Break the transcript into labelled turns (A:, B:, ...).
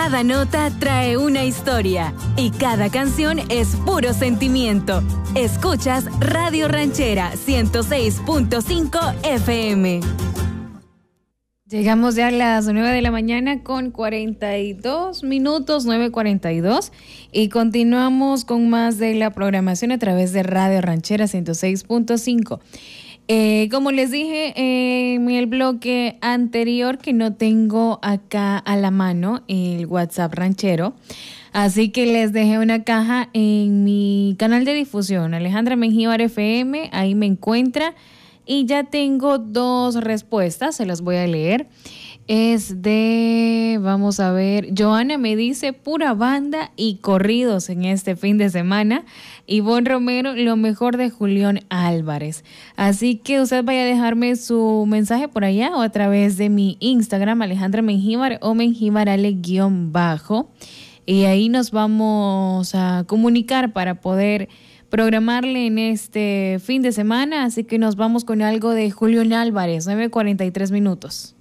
A: Cada nota trae una historia y cada canción es puro sentimiento. Escuchas Radio Ranchera 106.5 FM.
B: Llegamos ya a las 9 de la mañana con 42 minutos, 9:42, y continuamos con más de la programación a través de Radio Ranchera 106.5. Como les dije en el bloque anterior, que no tengo acá a la mano el WhatsApp ranchero, así que les dejé una caja en mi canal de difusión, Alejandra Mengíbar FM, ahí me encuentra. Y ya tengo 2 respuestas, se las voy a leer. Es de, vamos a ver, Joana me dice, pura banda y corridos en este fin de semana. Ivonne Romero, lo mejor de Julián Álvarez. Así que usted vaya a dejarme su mensaje por allá o a través de mi Instagram, Alejandra Mengíbar o Mengíbarale_. Y ahí nos vamos a comunicar para poder programarle en este fin de semana, así que nos vamos con algo de Julián Álvarez, 9:43 minutos.